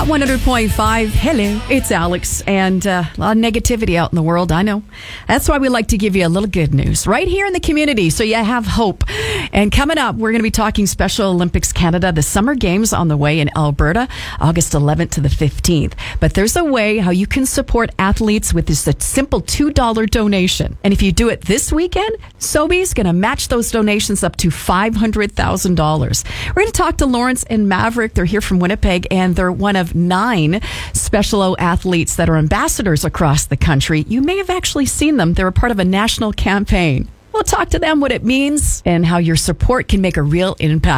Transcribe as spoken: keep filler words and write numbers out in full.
Hot one hundred point five. Hello, it's Alex. And uh, a lot of negativity out in the world, I know. That's why we like to give you a little good news right here in the community so you have hope. And coming up, we're going to be talking Special Olympics Canada, the Summer Games on the way in Alberta, August eleventh to the fifteenth. But there's a way how you can support athletes with just a simple two dollars donation. And if you do it this weekend, Sobeys going to match those donations up to five hundred thousand dollars. We're going to talk to Lawrence and Maverick. They're here from Winnipeg, and they're one of nine Special O athletes that are ambassadors across the country. You may have actually seen them. They're a part of a national campaign. We'll talk to them what it means and how your support can make a real impact.